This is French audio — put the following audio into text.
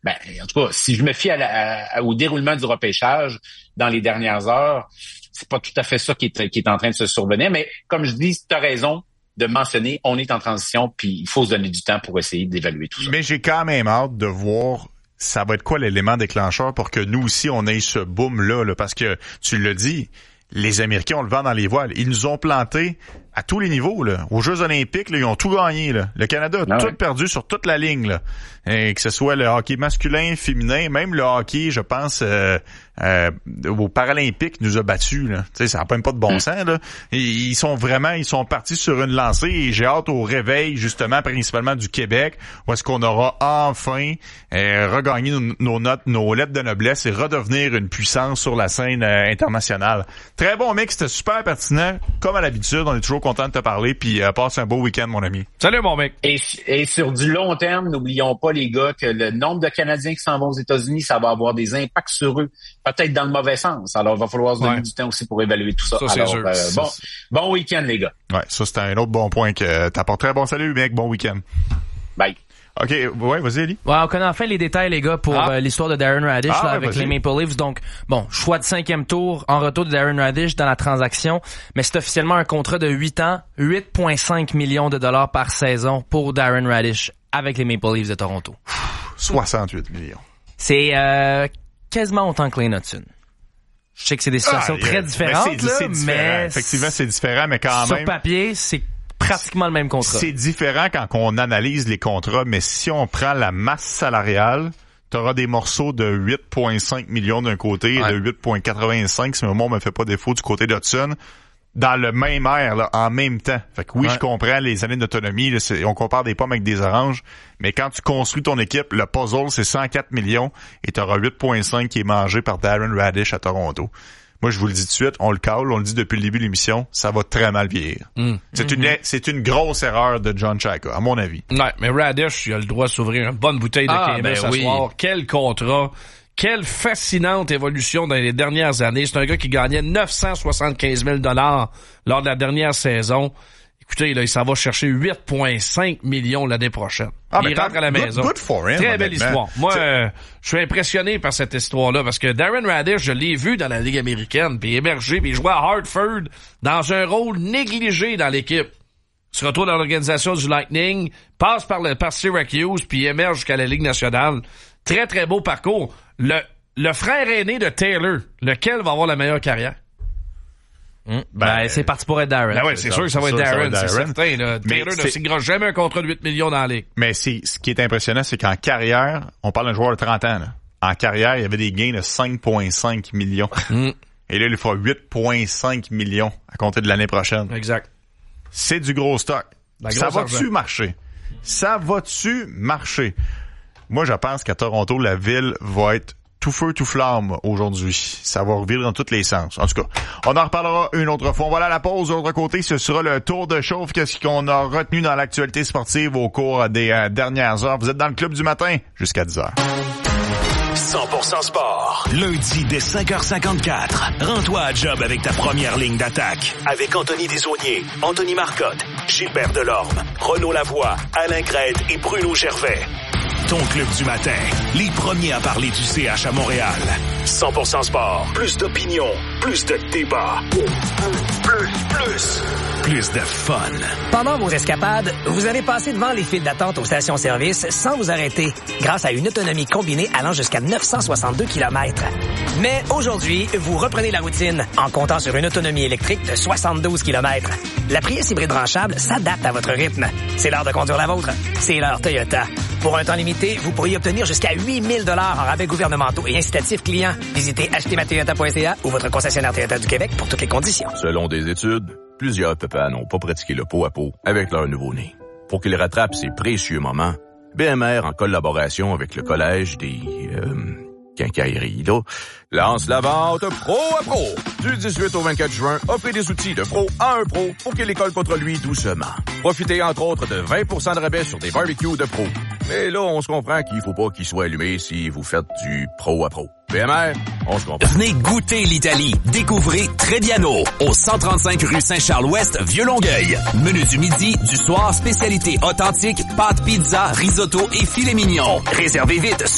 en tout cas, si je me fie au déroulement du repêchage dans les dernières heures, c'est pas tout à fait ça qui est en train de se survenir. Mais comme je dis, tu as raison de mentionner, on est en transition, puis il faut se donner du temps pour essayer d'évaluer tout ça. Mais j'ai quand même hâte de voir ça va être quoi l'élément déclencheur pour que nous aussi, on ait ce boom-là, là, parce que, tu l'as dit, les Américains ont le vent dans les voiles. Ils nous ont plantés à tous les niveaux, là. Aux Jeux olympiques, là, ils ont tout gagné, là. Le Canada a tout perdu sur toute la ligne, là. Et que ce soit le hockey masculin, féminin, même le hockey, je pense, aux Paralympiques nous a battus, là. Tu sais, ça n'a même pas de bon sens, là. Ils sont partis sur une lancée et j'ai hâte au réveil, justement, principalement du Québec, où est-ce qu'on aura enfin regagné nos lettres de noblesse et redevenir une puissance sur la scène internationale. Très bon mec, c'était super pertinent. Comme à l'habitude, on est toujours content de te parler, puis passe un beau week-end, mon ami. Salut, mon mec. Et sur du long terme, n'oublions pas, les gars, que le nombre de Canadiens qui s'en vont aux États-Unis, ça va avoir des impacts sur eux, peut-être dans le mauvais sens. Alors, il va falloir se donner du temps aussi pour évaluer tout ça. Alors, bon week-end, les gars. Ouais, ça, c'était un autre bon point que t'apportes. Très bon salut, mec. Bon week-end. Bye. OK, ouais, vas-y, Eli. Ouais, on connaît enfin les détails, les gars, pour l'histoire de Darren Raddysh avec les Maple Leafs. Donc, bon, choix de 5e tour en retour de Darren Raddysh dans la transaction, mais c'est officiellement un contrat de 8 ans, 8,5 millions de dollars par saison pour Darren Raddysh avec les Maple Leafs de Toronto. 68 millions. C'est quasiment autant que Lane Hutson. Je sais que c'est des situations très différentes, mais effectivement, c'est différent, mais quand même... Sur papier, c'est pratiquement le même contrat. C'est différent quand on analyse les contrats, mais si on prend la masse salariale, tu auras des morceaux de 8,5 millions d'un côté et de 8,85, si mon mot me fait pas défaut, du côté d'Hudson, dans le même air, là, en même temps. Fait que oui, je comprends les années d'autonomie, là, on compare des pommes avec des oranges, mais quand tu construis ton équipe, le puzzle, c'est 104 millions et tu auras 8,5 qui est mangé par Darren Raddysh à Toronto. Moi, je vous le dis tout de suite, on le call, on le dit depuis le début de l'émission, ça va très mal vieillir. C'est une grosse erreur de John Chayka, à mon avis. Ouais, mais Raddysh, il a le droit de s'ouvrir une bonne bouteille de Québec ce soir. Quel contrat! Quelle fascinante évolution dans les dernières années. C'est un gars qui gagnait 975 000 $ lors de la dernière saison. Écoutez, là, il s'en va chercher 8,5 millions l'année prochaine. Il rentre à la maison. Good for him, très belle histoire. Moi, je suis impressionné par cette histoire-là parce que Darren Raddysh, je l'ai vu dans la Ligue américaine, puis émerger, puis il jouait à Hartford dans un rôle négligé dans l'équipe. Il se retrouve dans l'organisation du Lightning, passe par Syracuse, puis émerge jusqu'à la Ligue nationale. Très, très beau parcours. Le frère aîné de Taylor, lequel va avoir la meilleure carrière? C'est parti pour être Darren. Ben ouais, c'est sûr que ça va être Darren, c'est certain. Là. Taylor ne signera jamais un contrat de 8 millions dans la Ligue. Mais ce qui est impressionnant, c'est qu'en carrière, on parle d'un joueur de 30 ans. Là. En carrière, il y avait des gains de 5,5 millions. Et là, il fera 8,5 millions à compter de l'année prochaine. Exact. C'est du gros stock. Ça va-tu marcher? Ça va-tu marcher? Moi, je pense qu'à Toronto, la ville va être tout feu, tout flamme aujourd'hui. Ça va revirer dans tous les sens. En tout cas, on en reparlera une autre fois. Voilà la pause. De l'autre côté, ce sera le tour de chauffe. Qu'est-ce qu'on a retenu dans l'actualité sportive au cours des dernières heures. Vous êtes dans le club du matin jusqu'à 10h. 100% sport. Lundi dès 5h54. Rends-toi à job avec ta première ligne d'attaque. Avec Anthony Desaulniers, Anthony Marcotte, Gilbert Delorme, Renaud Lavoie, Alain Crête et Bruno Gervais. Ton club du matin. Les premiers à parler du CH à Montréal. 100% sport. Plus d'opinion. Plus de débat. Plus de fun. Pendant vos escapades, vous allez passer devant les files d'attente aux stations-service sans vous arrêter, grâce à une autonomie combinée allant jusqu'à 962 km. Mais aujourd'hui, vous reprenez la routine en comptant sur une autonomie électrique de 72 km. La Prius hybride branchable s'adapte à votre rythme. C'est l'heure de conduire la vôtre. C'est l'heure Toyota. Pour un temps limité, vous pourriez obtenir jusqu'à 8 000 $ en rabais gouvernementaux et incitatifs clients. Visitez achetezmatoyota.ca ou votre concessionnaire Toyota du Québec pour toutes les conditions. Selon des études, plusieurs papas n'ont pas pratiqué le pot à pot avec leur nouveau-né. Pour qu'ils rattrapent ces précieux moments, BMR, en collaboration avec le Collège des... quincailleries, là, lance la vente Pro à Pro. Du 18 au 24 juin, offrez des outils de pro à un pro pour qu'il école contre lui doucement. Profitez entre autres de 20% de rabais sur des barbecues de pro. Mais là, on se comprend qu'il faut pas qu'il soit allumé si vous faites du pro à pro. BMR, on se comprend. Venez goûter l'Italie. Découvrez Trebbiano, au 135 rue Saint-Charles-Ouest, Vieux-Longueuil. Menu du midi, du soir, spécialité authentique, pâtes, pizza, risotto et filet mignon. Réservez vite